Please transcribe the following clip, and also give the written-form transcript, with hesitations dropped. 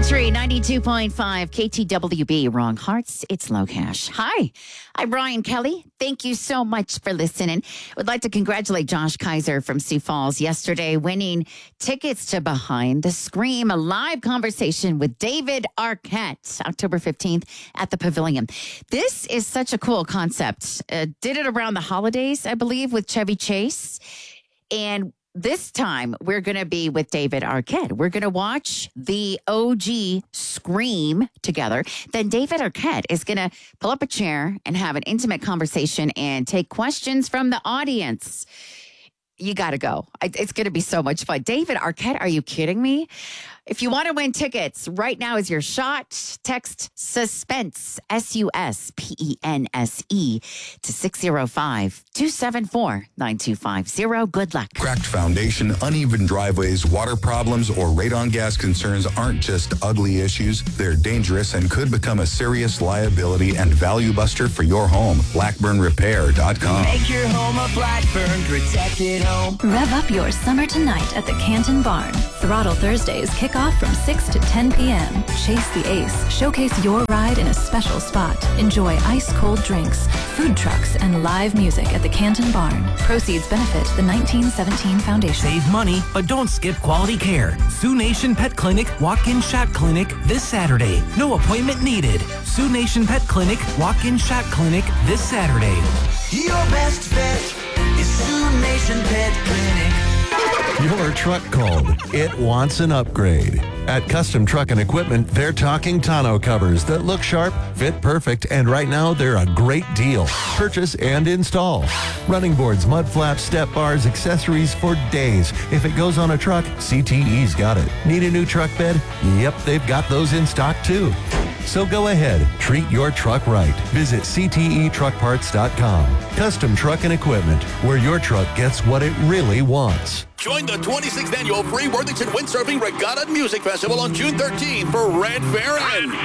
Country 92.5 KTWB. Wrong Hearts. It's Low Cash. Hi, I'm Brian Kelly. Thank you so much for listening. Would like to congratulate Josh Kaiser from Sioux Falls yesterday, winning tickets to Behind the Scream, a live conversation with David Arquette, October 15th at the Pavilion. This is such a cool concept. Did it around the holidays, I believe, with Chevy Chase. And this time, we're going to be with David Arquette. We're going to watch the OG Scream together. Then David Arquette is going to pull up a chair and have an intimate conversation and take questions from the audience. You got to go. It's going to be so much fun. David Arquette, are you kidding me? If you want to win tickets, right now is your shot. Text SUSPENSE, SUSPENSE, to 605-274-9250. Good luck. Cracked foundation, uneven driveways, water problems, or radon gas concerns aren't just ugly issues. They're dangerous and could become a serious liability and value buster for your home. BlackburnRepair.com. Make your home a Blackburn protected home. Rev up your summer tonight at the Canton Barn. Throttle Thursdays kick off from 6 to 10 p.m. Chase the Ace. Showcase your ride in a special spot. Enjoy ice-cold drinks, food trucks, and live music at the Canton Barn. Proceeds benefit the 1917 Foundation. Save money, but don't skip quality care. Sioux Nation Pet Clinic Walk-In Shot Clinic this Saturday. No appointment needed. Sioux Nation Pet Clinic Walk-In Shot Clinic this Saturday. Your best bet is Sioux Nation Pet Clinic. Your truck called. It wants an upgrade. At Custom Truck and Equipment, they're talking tonneau covers that look sharp, fit perfect, and right now they're a great deal. Purchase and install. Running boards, mud flaps, step bars, accessories for days. If it goes on a truck, CTE's got it. Need a new truck bed? Yep, they've got those in stock too. So go ahead, treat your truck right. Visit CTETruckParts.com. Custom Truck and Equipment, where your truck gets what it really wants. Join the 26th annual Free Worthington Windsurfing Regatta Music Festival on June 13th for Red Baron.